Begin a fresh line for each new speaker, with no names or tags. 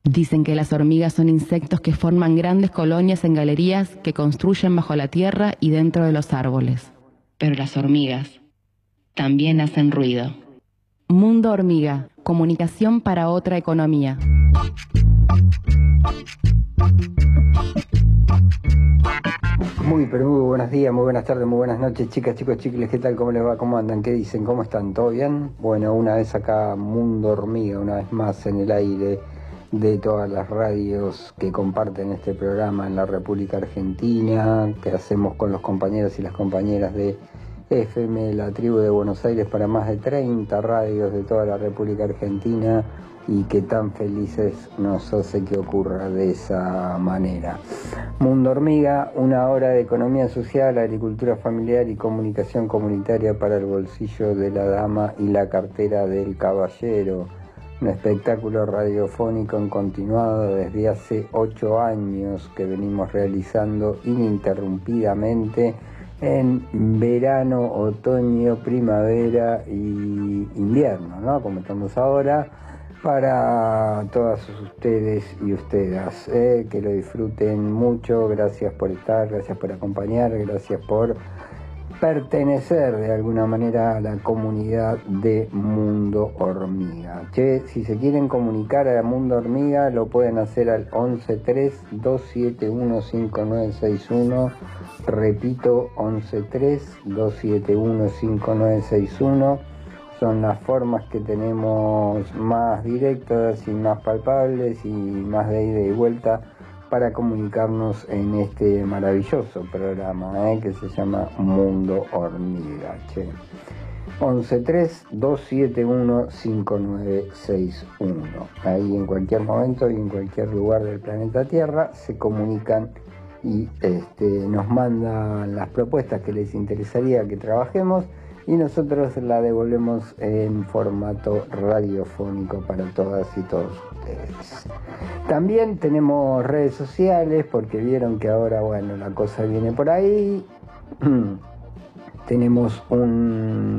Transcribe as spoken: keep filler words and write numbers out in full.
Dicen que las hormigas son insectos que forman grandes colonias en galerías que construyen bajo la tierra y dentro de los árboles. Pero las hormigas también hacen ruido. Mundo Hormiga, comunicación para otra economía.
Muy, pero muy buenos días, muy buenas tardes, muy buenas noches, chicas, chicos, chicles, ¿qué tal? ¿Cómo les va? ¿Cómo andan? ¿Qué dicen? ¿Cómo están? ¿Todo bien? Bueno, una vez acá, Mundo Hormiga, una vez más en el aire de todas las radios que comparten este programa en la República Argentina, que hacemos con los compañeros y las compañeras de F M, la tribu de Buenos Aires, para más de treinta radios de toda la República Argentina, y que tan felices nos hace que ocurra de esa manera. Mundo Hormiga, una hora de economía social, agricultura familiar y comunicación comunitaria para el bolsillo de la dama y la cartera del caballero. Un espectáculo radiofónico en continuado desde hace ocho años que venimos realizando ininterrumpidamente en verano, otoño, primavera y invierno, ¿no? Como estamos ahora, para todas ustedes y ustedes, eh, que lo disfruten mucho. Gracias por estar, gracias por acompañar, gracias por pertenecer de alguna manera a la comunidad de Mundo Hormiga. Che, si se quieren comunicar a Mundo Hormiga, lo pueden hacer al once tres, dos siete uno, cinco nueve seis uno. Repito, once tres, dos siete uno, cinco nueve seis uno. Son las formas que tenemos más directas y más palpables y más de ida y vuelta para comunicarnos en este maravilloso programa, ¿eh? que se llama Mundo Hormiga. Che. once tres, dos siete uno, cinco nueve seis uno. Ahí en cualquier momento y en cualquier lugar del planeta Tierra se comunican y este, nos mandan las propuestas que les interesaría que trabajemos, y nosotros la devolvemos en formato radiofónico para todas y todos ustedes. También tenemos redes sociales, porque vieron que ahora, bueno, la cosa viene por ahí. Tenemos un